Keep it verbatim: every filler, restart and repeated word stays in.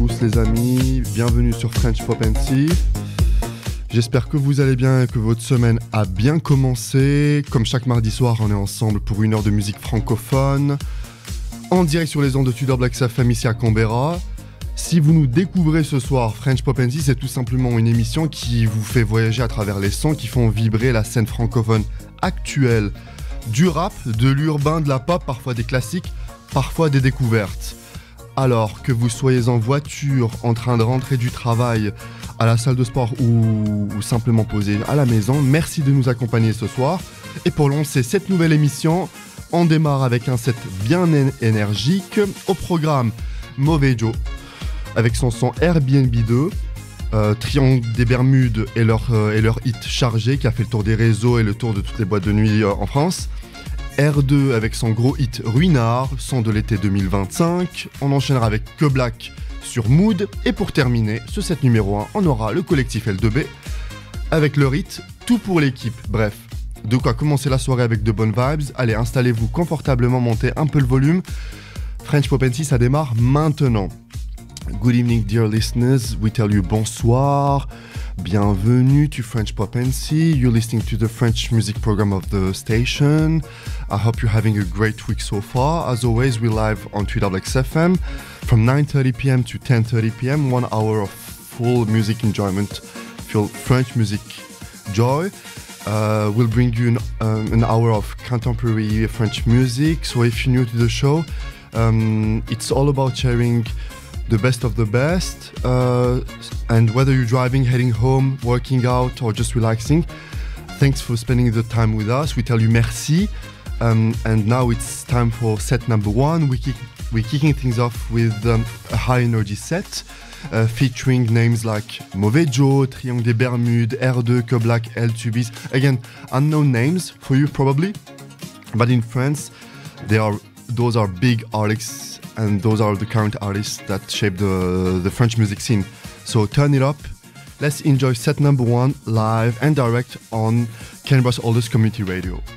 tous les amis, bienvenue sur French Pop and Tea. J'espère que vous allez bien et que votre semaine a bien commencé. Comme chaque mardi soir, on est ensemble pour une heure de musique francophone, en direct sur les ondes de Tudor Black F M ici à Canberra. Si vous nous découvrez ce soir, French Pop and Tea, c'est tout simplement une émission qui vous fait voyager à travers les sons qui font vibrer la scène francophone actuelle. Du rap, de l'urbain, de la pop, parfois des classiques, parfois des découvertes. Alors que vous soyez en voiture, en train de rentrer du travail, à la salle de sport ou, ou simplement posé à la maison, merci de nous accompagner ce soir. Et pour lancer cette nouvelle émission, on démarre avec un set bien é- énergique. Au programme, Mauvais Joe, avec son son Airbnb deux, euh, Triangle des Bermudes et leur, euh, et leur hit Chargé, qui a fait le tour des réseaux et le tour de toutes les boîtes de nuit euh, en France. R deux avec son gros hit Ruinard, son de l'été deux mille vingt-cinq. On enchaînera avec Que Black sur Mood. Et pour terminer ce set numéro un, on aura le collectif L deux B avec leur hit Tout pour l'équipe. Bref, de quoi commencer la soirée avec de bonnes vibes. Allez, installez-vous confortablement, montez un peu le volume. French Pop and Tea, ça démarre maintenant. Good evening, dear listeners. We tell you bonsoir. Bienvenue to French Pop and Tea. You're listening to the French music program of the station. I hope you're having a great week so far. As always, we're live on Tudor Black F M from nine thirty p.m. to ten thirty p.m. One hour of full music enjoyment, full French music joy. Uh, we'll bring you an, um, an hour of contemporary French music. So if you're new to the show, um, it's all about sharing the best of the best, uh, and whether you're driving, heading home, working out, or just relaxing, thanks for spending the time with us. We tell you merci, um, and now it's time for set number one. We kick, we're kicking things off with um, a high energy set, uh, featuring names like Mauvais Joe, Triangle des Bermudes, R deux, Que Black, L two B. Again, unknown names for you probably, but in France, they are those are big artists, and those are the current artists that shape the, the French music scene. So turn it up, let's enjoy set number one live and direct on Canberra's oldest community radio.